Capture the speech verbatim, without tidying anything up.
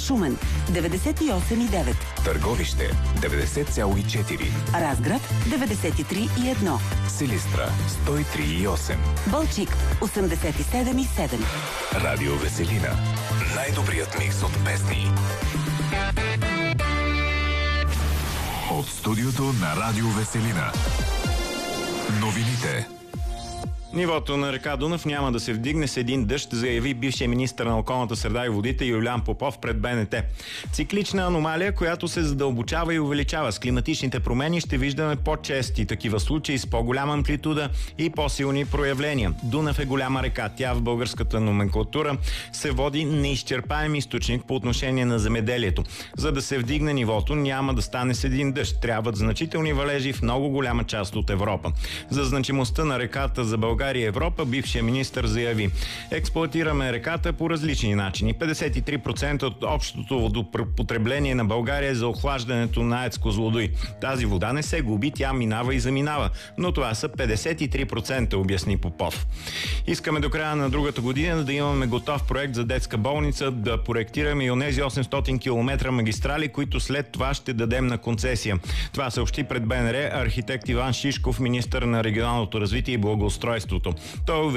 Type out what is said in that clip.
Шумен деветдесет и осем и девет, Търговище деветдесет цяло и четири, Разград деветдесет и три и едно, Силистра сто и три и осем, Балчик осемдесет и седем и седем. Радио Веселина. Най-добрият микс от песни. От студиото на Радио Веселина. Новините. Нивото на река Дунав няма да се вдигне с един дъжд, заяви бившия министър на околната среда и водите Юлиан Попов пред БНТ. Циклична аномалия, която се задълбочава и увеличава. С климатичните промени ще виждаме по-чести такива случаи с по-голяма амплитуда и по-силни проявления. Дунав е голяма река. Тя в българската номенклатура се води неизчерпаем източник по отношение на земеделието. За да се вдигне нивото, няма да стане с един дъжд. Трябват значителни валежи в много голяма част от Европа. За значимостта на реката за България и Европа, бившия министър заяви: експлоатираме реката по различни начини. петдесет и три процента от общото водопотребление на България е за охлаждането на АЕЦ Козлодуй. Тази вода не се губи, тя минава и заминава. Но това са петдесет и три процента, обясни Попов. Искаме до края на другата година да имаме готов проект за детска болница, да проектираме и онези осемстотин километра магистрали, които след това ще дадем на концесия. Това съобщи пред БНР архитект Иван Шишков, министър на регионалното развитие и благоустройството. Той